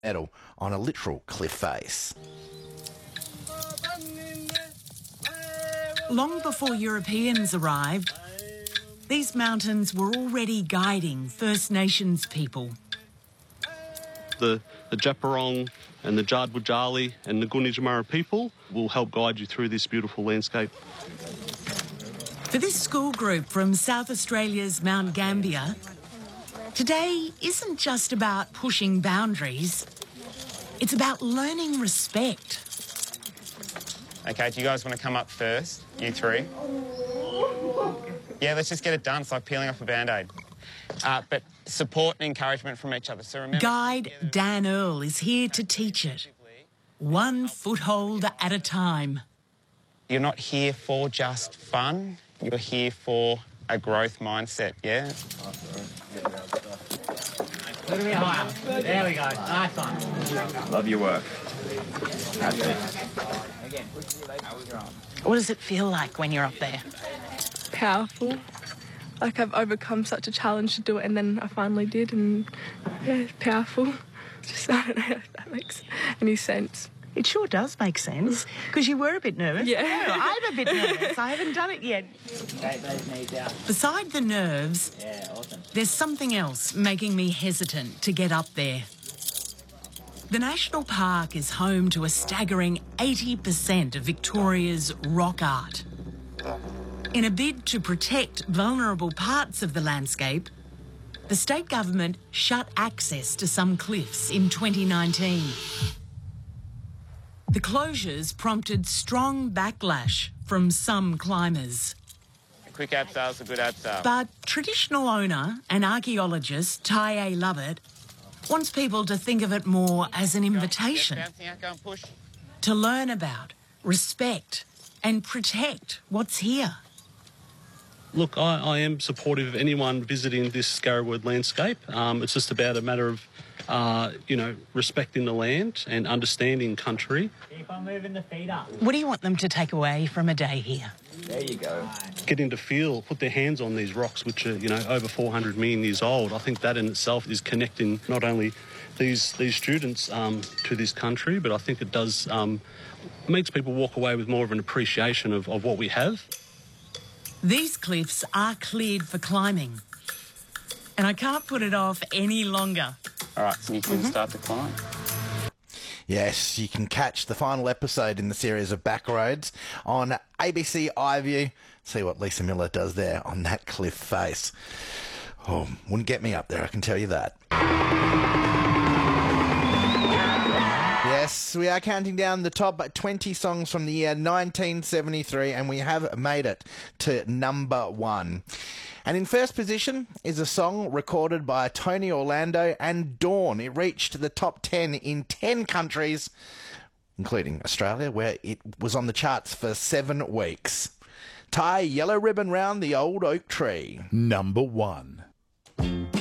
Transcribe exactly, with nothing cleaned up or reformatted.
medal on a literal cliff face. Long before Europeans arrived, these mountains were already guiding First Nations people. The, the Djapurrung and the Jardwujali and the Gunditjmara people will help guide you through this beautiful landscape. For this school group from South Australia's Mount Gambier, today isn't just about pushing boundaries, it's about learning respect. Okay, do you guys want to come up first, you three? Yeah, let's just get it done. It's like peeling off a Band-Aid. Uh, but support and encouragement from each other. So remember, Guide Dan Earl is here to teach it, one foothold at a time. You're not here for just fun. You're here for a growth mindset, yeah? A little bit higher. There we go. Nice one. Love your work. That's it. What does it feel like when you're up there? Powerful. Like I've overcome such a challenge to do it, and then I finally did, and yeah, it's powerful. Just, I don't know if that makes any sense. It sure does make sense, because you were a bit nervous. Yeah. No, I'm a bit nervous. I haven't done it yet. Take those knees out. Beside the nerves, Yeah, awesome. there's something else making me hesitant to get up there. The National Park is home to a staggering eighty percent of Victoria's rock art. In a bid to protect vulnerable parts of the landscape, the state government shut access to some cliffs in twenty nineteen. The closures prompted strong backlash from some climbers. A quick abseil is a good abseil. But traditional owner and archaeologist Ty A. Lovett wants people to think of it more as an invitation Bouncing out, go and push. to learn about, respect and protect what's here. Look, I, I am supportive of anyone visiting this Scarrowwood landscape. Um, it's just about a matter of, uh, you know, respecting the land and understanding country. Keep on moving the feet up. What do you want them to take away from a day here? There you go. Getting to feel, put their hands on these rocks, which are, you know, over four hundred million years old. I think that in itself is connecting not only these these students um, to this country, but I think it does um, makes people walk away with more of an appreciation of, of what we have. These cliffs are cleared for climbing, and I can't put it off any longer. All right, so you can start to climb. Yes, you can catch the final episode in the series of Backroads on A B C iView. See what Lisa Miller does there on that cliff face. Oh, wouldn't get me up there, I can tell you that. Yes, we are counting down the top twenty songs from the year nineteen seventy-three, and we have made it to number one. And in first position is a song recorded by Tony Orlando and Dawn. It reached the top ten in ten countries, including Australia, where it was on the charts for seven weeks. Tie yellow ribbon round the old oak tree. Number one.